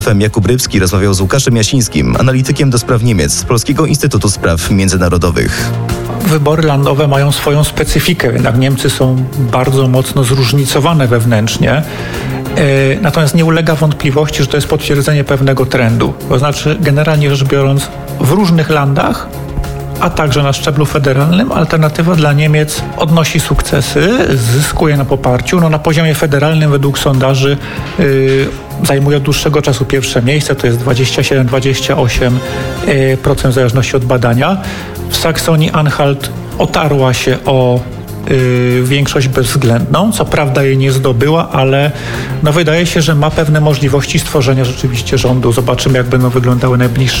Jakub Rybski rozmawiał z Łukaszem Jasińskim, analitykiem do spraw Niemiec z Polskiego Instytutu Spraw Międzynarodowych. Wybory landowe mają swoją specyfikę, jednak Niemcy są bardzo mocno zróżnicowane wewnętrznie. Natomiast nie ulega wątpliwości, że to jest potwierdzenie pewnego trendu. To znaczy, generalnie rzecz biorąc, w różnych landach, a także na szczeblu federalnym, alternatywa dla Niemiec odnosi sukcesy, zyskuje na poparciu. Na poziomie federalnym według sondaży zajmuje od dłuższego czasu pierwsze miejsce, to jest 27-28% w zależności od badania. W Saksonii-Anhalt otarła się o większość bezwzględną. Co prawda jej nie zdobyła, ale wydaje się, że ma pewne możliwości stworzenia rzeczywiście rządu. Zobaczymy, jak będą wyglądały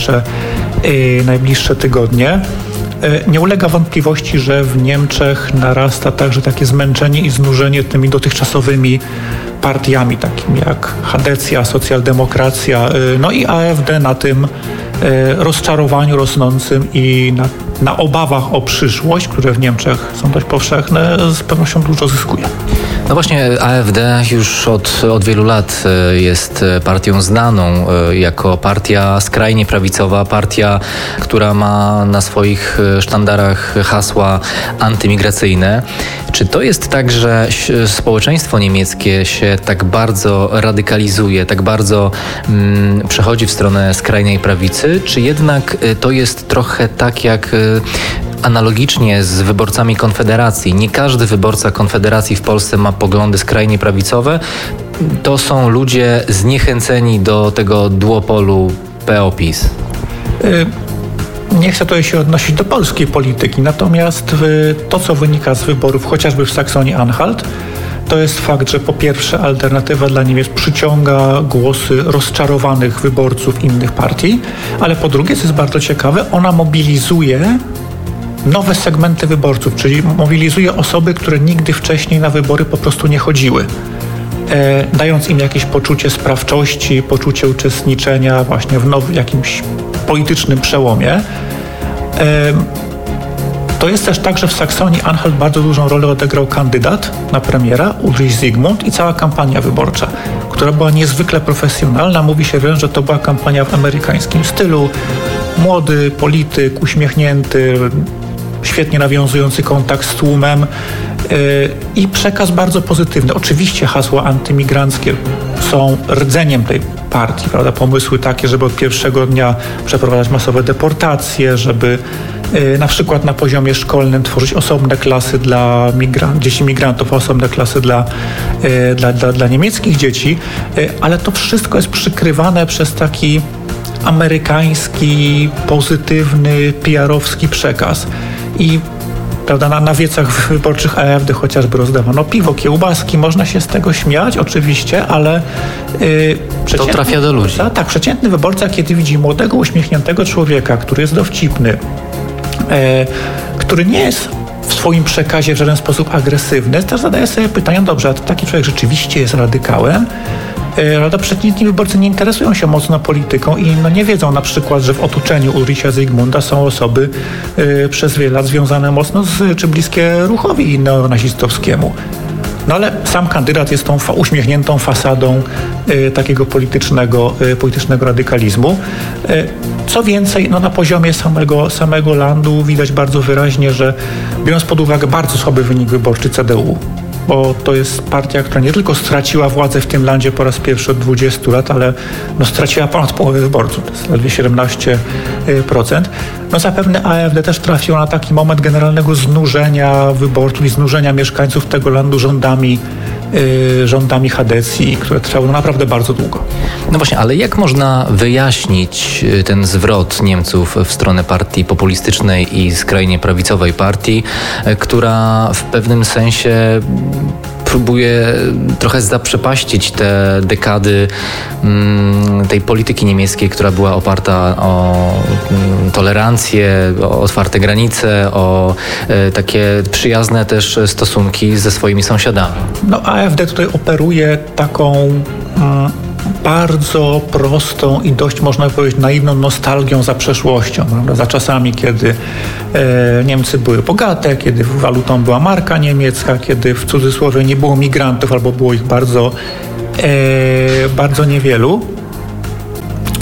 najbliższe tygodnie. Nie ulega wątpliwości, że w Niemczech narasta także takie zmęczenie i znużenie tymi dotychczasowymi partiami, takimi jak Hadecja, socjaldemokracja, i AfD na tym rozczarowaniu rosnącym i na obawach o przyszłość, które w Niemczech są dość powszechne, z pewnością dużo zyskuje. No właśnie, AfD już od wielu lat jest partią znaną jako partia skrajnie prawicowa, partia, która ma na swoich sztandarach hasła antymigracyjne. Czy to jest tak, że społeczeństwo niemieckie się tak bardzo radykalizuje, tak bardzo przechodzi w stronę skrajnej prawicy, czy jednak to jest trochę tak jak analogicznie z wyborcami Konfederacji? Nie każdy wyborca Konfederacji w Polsce ma poglądy skrajnie prawicowe. To są ludzie zniechęceni do tego duopolu PO-PiS. Nie chcę tutaj się odnosić do polskiej polityki, natomiast to, co wynika z wyborów chociażby w Saksonii-Anhalt, to jest fakt, że po pierwsze alternatywa dla Niemiec przyciąga głosy rozczarowanych wyborców innych partii, ale po drugie, co jest bardzo ciekawe, ona mobilizuje nowe segmenty wyborców, czyli mobilizuje osoby, które nigdy wcześniej na wybory po prostu nie chodziły, dając im jakieś poczucie sprawczości, poczucie uczestniczenia właśnie w jakimś politycznym przełomie. To jest też tak, że w Saksonii-Anhalt bardzo dużą rolę odegrał kandydat na premiera, Ulrich Zygmunt, i cała kampania wyborcza, która była niezwykle profesjonalna. Mówi się wręcz, że to była kampania w amerykańskim stylu. Młody polityk, uśmiechnięty, świetnie nawiązujący kontakt z tłumem i przekaz bardzo pozytywny. Oczywiście hasła antymigranckie są rdzeniem tej partii, prawda? Pomysły takie, żeby od pierwszego dnia przeprowadzać masowe deportacje, żeby na przykład na poziomie szkolnym tworzyć osobne klasy dla dzieci migrantów, osobne klasy dla niemieckich dzieci, ale to wszystko jest przykrywane przez taki amerykański, pozytywny, PR-owski przekaz. I prawda, na wiecach wyborczych AfD chociażby rozdawano piwo, kiełbaski. Można się z tego śmiać, oczywiście, ale to trafia do ludzi. Tak, przeciętny wyborca, kiedy widzi młodego, uśmiechniętego człowieka, który jest dowcipny, który nie jest w swoim przekazie w żaden sposób agresywny, też zadaje sobie pytanie, dobrze, a taki człowiek rzeczywiście jest radykałem? Przeciętni wyborcy nie interesują się mocno polityką i nie wiedzą na przykład, że w otoczeniu Ulricha Zygmunta są osoby przez wiele lat związane mocno czy bliskie ruchowi neonazistowskiemu. Ale sam kandydat jest tą uśmiechniętą fasadą takiego politycznego radykalizmu. Co więcej, na poziomie samego landu widać bardzo wyraźnie, że biorąc pod uwagę bardzo słaby wynik wyborczy CDU, bo to jest partia, która nie tylko straciła władzę w tym landzie po raz pierwszy od 20 lat, ale straciła ponad połowę wyborców, to jest ledwie 17%. Zapewne AfD też trafiło na taki moment generalnego znużenia wyborców i znużenia mieszkańców tego landu rządami Hadecji, które trwały naprawdę bardzo długo. No właśnie, ale jak można wyjaśnić ten zwrot Niemców w stronę partii populistycznej i skrajnie prawicowej partii, która w pewnym sensie próbuje trochę zaprzepaścić te dekady tej polityki niemieckiej, która była oparta o tolerancję, o otwarte granice, o takie przyjazne też stosunki ze swoimi sąsiadami. AfD tutaj operuje taką bardzo prostą i dość, można powiedzieć, naiwną nostalgią za przeszłością, prawda? Za czasami, kiedy Niemcy były bogate, kiedy walutą była marka niemiecka, kiedy w cudzysłowie nie było migrantów albo było ich bardzo niewielu.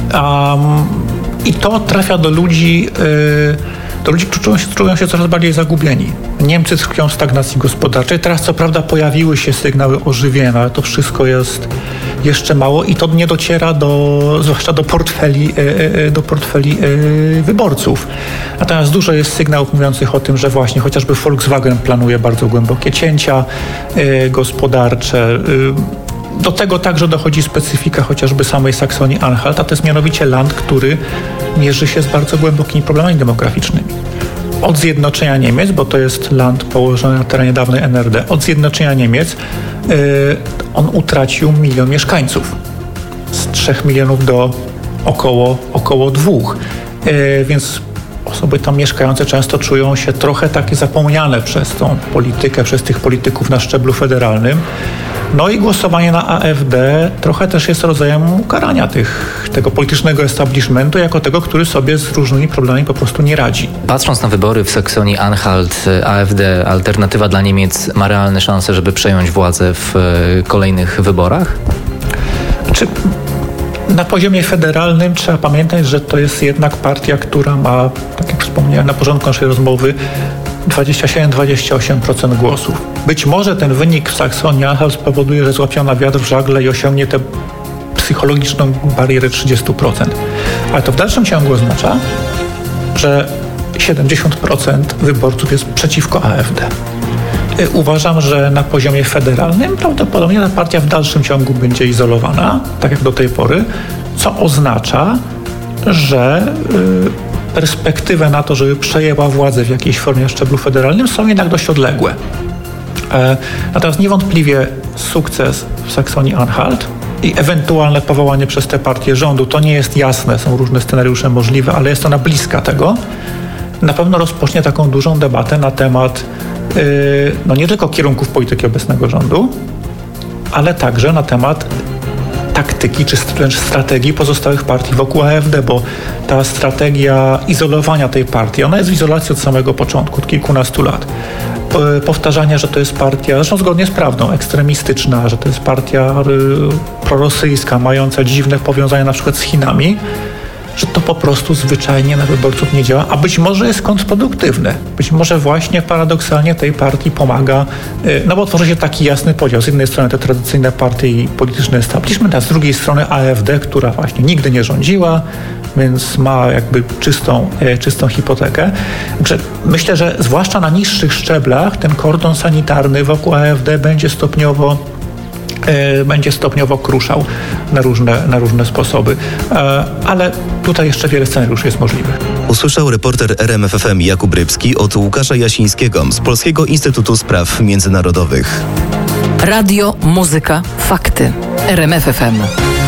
I to trafia do ludzi, którzy czują się coraz bardziej zagubieni. Niemcy tkwią w stagnacji gospodarczej. Teraz co prawda pojawiły się sygnały ożywienia, ale to wszystko jest jeszcze mało i to nie dociera zwłaszcza do portfeli wyborców. Natomiast dużo jest sygnałów mówiących o tym, że właśnie chociażby Volkswagen planuje bardzo głębokie cięcia gospodarcze. Do tego także dochodzi specyfika chociażby samej Saksonii-Anhalt, a to jest mianowicie land, który mierzy się z bardzo głębokimi problemami demograficznymi. Od zjednoczenia Niemiec, bo to jest land położony na terenie dawnej NRD, od zjednoczenia Niemiec on utracił 1 milion mieszkańców. Z 3 milionów do około 2. Więc osoby tam mieszkające często czują się trochę takie zapomniane przez tą politykę, przez tych polityków na szczeblu federalnym. No i głosowanie na AfD trochę też jest rodzajem ukarania tego politycznego establishmentu jako tego, który sobie z różnymi problemami po prostu nie radzi. Patrząc na wybory w Saksonii-Anhalt, AfD, Alternatywa dla Niemiec ma realne szanse, żeby przejąć władzę w kolejnych wyborach? Na poziomie federalnym trzeba pamiętać, że to jest jednak partia, która ma, tak jak wspomniałem na początku naszej rozmowy, 27-28% głosów. Być może ten wynik w Saksonii-Anhalt spowoduje, że złapią wiatr w żagle i osiągnie tę psychologiczną barierę 30%. Ale to w dalszym ciągu oznacza, że 70% wyborców jest przeciwko AfD. Uważam, że na poziomie federalnym prawdopodobnie ta partia w dalszym ciągu będzie izolowana, tak jak do tej pory, co oznacza, że perspektywy na to, żeby przejęła władzę w jakiejś formie na szczeblu federalnym są jednak dość odległe. Natomiast niewątpliwie sukces w Saksonii-Anhalt i ewentualne powołanie przez tę partię rządu, to nie jest jasne, są różne scenariusze możliwe, ale jest ona bliska tego, na pewno rozpocznie taką dużą debatę na temat nie tylko kierunków polityki obecnego rządu, ale także na temat taktyki czy wręcz strategii pozostałych partii wokół AfD, bo ta strategia izolowania tej partii, ona jest w izolacji od samego początku, od kilkunastu lat. Powtarzania, że to jest partia, zresztą zgodnie z prawdą, ekstremistyczna, że to jest partia prorosyjska, mająca dziwne powiązania na przykład z Chinami, że to po prostu zwyczajnie na wyborców nie działa, a być może jest kontrproduktywne. Być może właśnie paradoksalnie tej partii pomaga, bo tworzy się taki jasny podział. Z jednej strony te tradycyjne partie i polityczny establishment, a z drugiej strony AfD, która właśnie nigdy nie rządziła, więc ma jakby czystą hipotekę. Także myślę, że zwłaszcza na niższych szczeblach ten kordon sanitarny wokół AfD będzie stopniowo kruszał na różne sposoby. Ale tutaj jeszcze wiele scenariuszy jest możliwych. Usłyszał reporter RMF FM Jakub Rybski od Łukasza Jasińskiego z Polskiego Instytutu Spraw Międzynarodowych. Radio, muzyka, fakty. RMF FM.